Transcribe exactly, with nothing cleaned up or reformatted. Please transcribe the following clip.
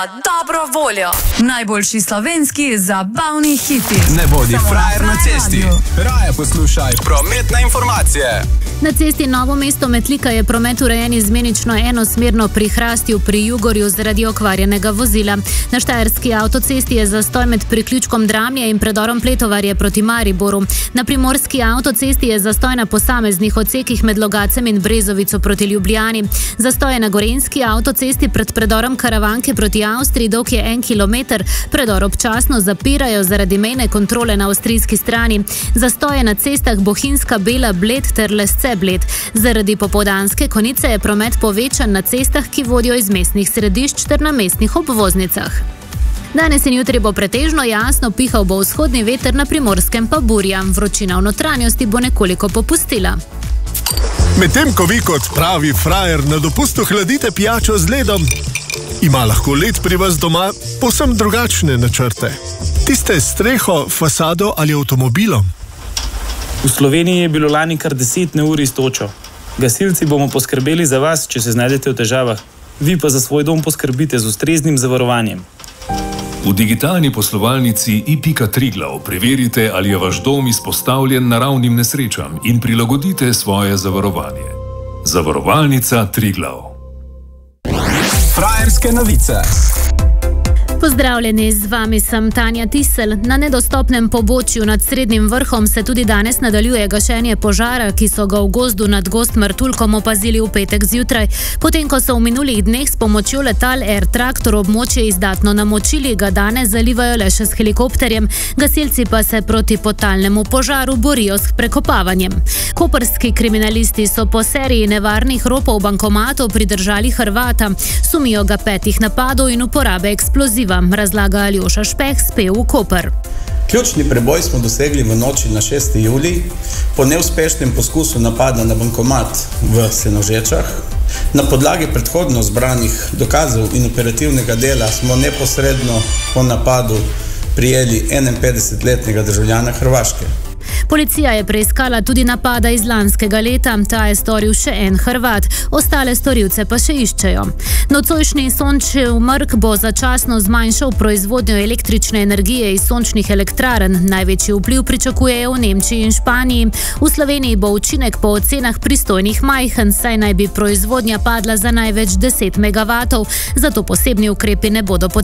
Dobro voljo. Najboljši slovenski zabavni hiti. Ne bodi frajer na cesti. Raje poslušaj prometne informacije. Na cesti Novo mesto-Metlika je promet urejen izmenično enosmerno pri Hrastju pri Jugorju zaradi okvarjenega vozila. Na štajerski avtocesti je zastoj med priključkom Dramlje in predorom Pletovarje proti Mariboru. Na primorski avtocesti je zastoj na posameznih odsekih med Logacem in Brezovico proti Ljubljani. Zastoj je na gorenjski avtocesti pred predorom Karavanke proti Avstriji, dolg je en kilometer. Predor občasno zapirajo zaradi mejne kontrole na avstrijski strani. Zastoj je na cestah Bohinjska, Bela, Bled ter Lesce Bled. Zaradi popoldanske konice je promet povečan na cestah, ki vodijo iz mestnih središč ter na mestnih obvoznicah. Danes in jutri bo pretežno jasno, pihal bo vzhodni veter, na Primorskem pa burja. Vročina v notranjosti bo nekoliko popustila. Medtem ko vi kot pravi frajer na dopustu hladite pijačo z ledom, ima lahko led pri vas doma povsem drugačne načrte. Tiste s streho, fasado ali avtomobilom. V Sloveniji je bilo lani kar deset neurij s točo. Gasilci bomo poskrbeli za vas, če se znajdete v težavah. Vi pa za svoj dom poskrbite z ustreznim zavarovanjem. V digitalni poslovalnici i pika Triglav preverite, ali je vaš dom izpostavljen naravnim nesrečam in prilagodite svoje zavarovanje. Zavarovalnica Triglav. Frajerske novice. Pozdravljeni, z vami sem Tanja Tisel. Na nedostopnem pobočju nad Srednjim vrhom se tudi danes nadaljuje gašenje požara, ki so ga v gozdu nad Gozd Martuljkom opazili v petek zjutraj. Potem, ko so v minulih dneh s pomočjo letal Air Tractor območje izdatno namočili, ga danes zalivajo le še s helikopterjem. Gasilci pa se proti potalnemu požaru borijo s prekopavanjem. Koprski kriminalisti so po seriji nevarnih ropov bankomatov pridržali Hrvata. Sumijo ga petih napadov in uporabe eksploziva, razlaga Aljoša Špeh s P U Koper. Ključni preboj smo dosegli v noči na šesti julij po neuspešnem poskusu napada na bankomat v Senožečah. Na podlagi predhodno zbranih dokazov in operativnega dela smo neposredno po napadu prijeli enainpetdesetletnega državljana Hrvaške. Policija je preiskala tudi napada iz lanskega leta, ta je storil še en Hrvat, ostale storilce pa še iščejo. Nocojšnji sončev mrk bo začasno zmanjšal proizvodnjo električne energije iz sončnih elektrarn. Največji vpliv pričakujejo v Nemčiji in Španiji. V Sloveniji bo učinek po ocenah pristojnih majhen, saj naj bi proizvodnja padla za največ deset megavatov, zato posebni ukrepi ne bodo potrebni.